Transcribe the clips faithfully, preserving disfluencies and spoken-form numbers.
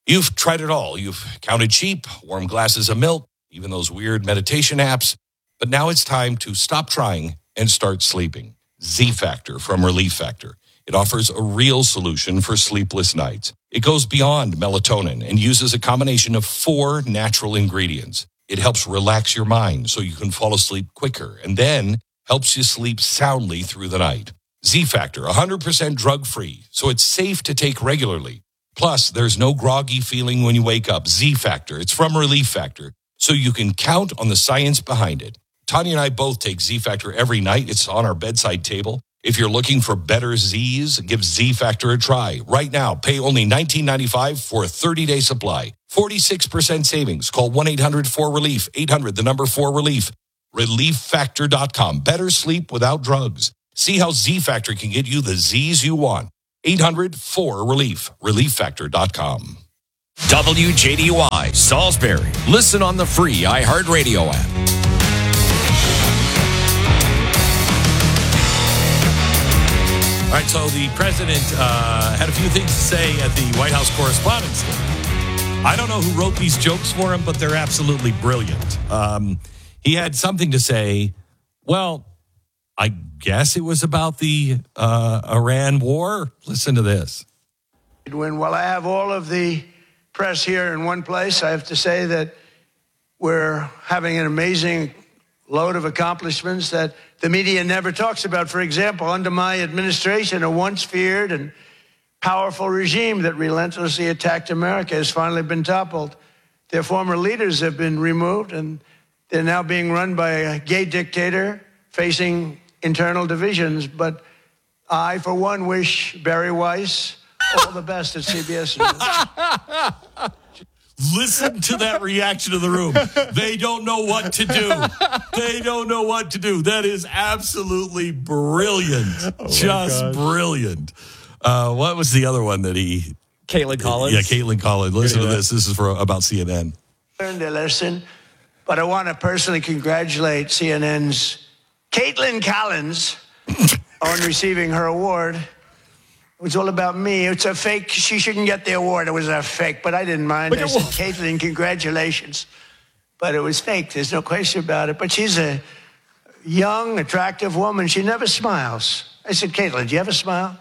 You've tried it all. You've counted sheep, warm glasses of milk, even those weird meditation apps. But now it's time to stop trying and start sleeping. Z-Factor from Relief Factor. It offers a real solution for sleepless nights. It goes beyond melatonin and uses a combination of four natural ingredients. It helps relax your mind so you can fall asleep quicker and then helps you sleep soundly through the night. Z-Factor, one hundred percent drug-free, so it's safe to take regularly. Plus, there's no groggy feeling when you wake up. Z-Factor, it's from Relief Factor, so you can count on the science behind it. Tanya and I both take Z-Factor every night. It's on our bedside table. If you're looking for better Z's, give Z-Factor a try. Right now, pay only nineteen ninety-five for a thirty-day supply. forty-six percent savings. Call one eight hundred four relief. eight hundred, the number four relief. relief factor dot com. Better sleep without drugs. See how Z-Factor can get you the Z's you want. eight hundred four relief. relief factor dot com. W J D Y, Salisbury. Listen on the free iHeartRadio app. All right, so the president uh, had a few things to say at the White House Correspondents' Dinner. I don't know who wrote these jokes for him, but they're absolutely brilliant. Um, he had something to say. Well, I guess it was about the uh, Iran war. Listen to this. When, while I have all of the press here in one place, I have to say that we're having an amazing load of accomplishments that the media never talks about. For example, under my administration, a once feared and powerful regime that relentlessly attacked America has finally been toppled. Their former leaders have been removed, and they're now being run by a gay dictator facing internal divisions. But I, for one, wish Barry Weiss all the best at C B S News. Listen to that reaction of the room. They don't know what to do. They don't know what to do. That is absolutely brilliant. Oh Just brilliant. Uh, what was the other one that he... Caitlin Collins. Yeah, Caitlin Collins. Listen to this. This is for about C N N. Learned a lesson, but I want to personally congratulate C N N's Caitlin Collins on receiving her award. It was all about me. It's a fake. She shouldn't get the award. It was a fake, but I didn't mind. I said, Caitlin, congratulations. But it was fake. There's no question about it. But she's a young, attractive woman. She never smiles. I said, Caitlin, do you ever smile?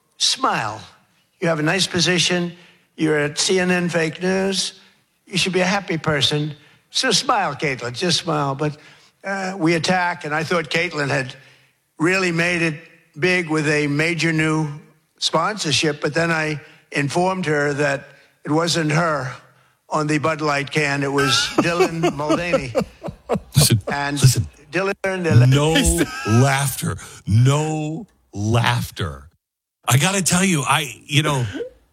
Smile. You have a nice position. You're at C N N Fake News. You should be a happy person. So smile, Caitlin. Just smile. But uh, we attack, and I thought Caitlin had really made it big with a major new sponsorship, but then I informed her that it wasn't her on the Bud Light can. It was Dylan Mulvaney. Listen, and listen. Dylan learned to no laughter. No laughter. I got to tell you, I, you know,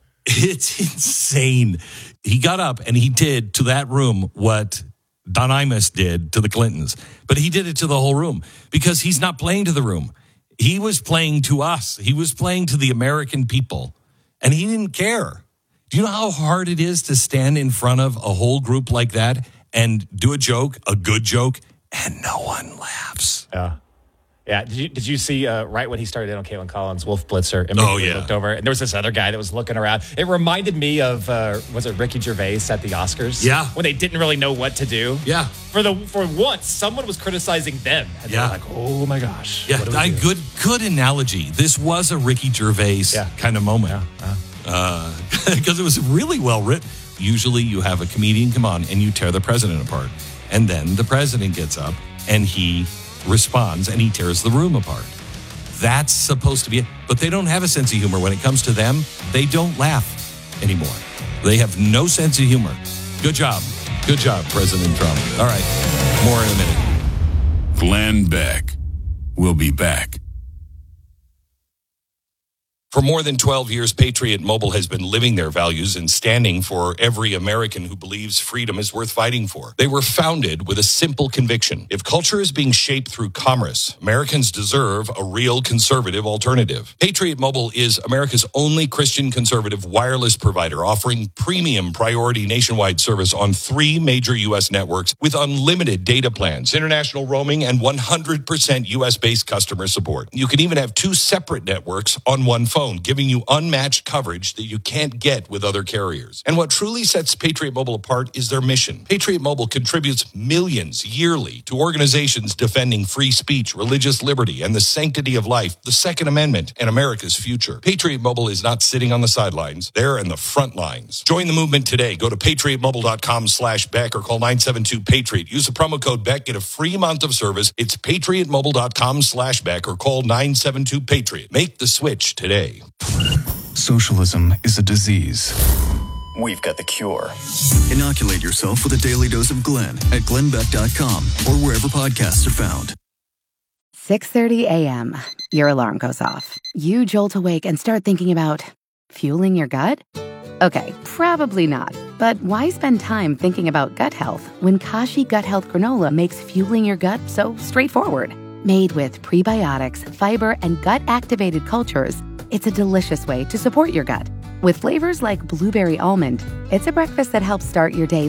it's insane. He got up and he did to that room what Don Imus did to the Clintons, but he did it to the whole room because he's not playing to the room. He was playing to us. He was playing to the American people, and he didn't care. Do you know how hard it is to stand in front of a whole group like that and do a joke, a good joke, and no one laughs? Yeah. Yeah. Did you, did you see uh, right when he started in on Caitlin Collins, Wolf Blitzer? Oh, yeah. Looked over, and there was this other guy that was looking around. It reminded me of, uh, was it Ricky Gervais at the Oscars? Yeah. When they didn't really know what to do. Yeah. For the for once, someone was criticizing them. And yeah. they were like, oh, my gosh. Yeah, I, good good analogy. This was a Ricky Gervais yeah. kind of moment. Yeah. Yeah. Because uh, it was really well written. Usually you have a comedian come on and you tear the president apart. And then the president gets up and he responds and he tears the room apart. That's supposed to be it. But they don't have a sense of humor. When it comes to them, they don't laugh anymore. They have no sense of humor. Good job. Good job, President Trump. All right. More in a minute. Glenn Beck. We'll be back. For more than twelve years, Patriot Mobile has been living their values and standing for every American who believes freedom is worth fighting for. They were founded with a simple conviction. If culture is being shaped through commerce, Americans deserve a real conservative alternative. Patriot Mobile is America's only Christian conservative wireless provider, offering premium priority nationwide service on three major U S networks with unlimited data plans, international roaming, and one hundred percent U S-based customer support. You can even have two separate networks on one phone. phone, giving you unmatched coverage that you can't get with other carriers. And what truly sets Patriot Mobile apart is their mission. Patriot Mobile contributes millions yearly to organizations defending free speech, religious liberty, and the sanctity of life, the Second Amendment, and America's future. Patriot Mobile is not sitting on the sidelines. They're in the front lines. Join the movement today. Go to patriotmobile.com slash Beck or call nine seven two Patriot. Use the promo code Beck. Get a free month of service. It's patriotmobile.com slash Beck or call nine seven two Patriot. Make the switch today. Socialism is a disease. We've got the cure. Inoculate yourself with a daily dose of Glenn at glenn beck dot com or wherever podcasts are found. six thirty a.m. Your alarm goes off. You jolt awake and start thinking about fueling your gut? Okay, probably not. But why spend time thinking about gut health when Kashi Gut Health Granola makes fueling your gut so straightforward? Made with prebiotics, fiber, and gut-activated cultures, it's a delicious way to support your gut. With flavors like blueberry almond, it's a breakfast that helps start your day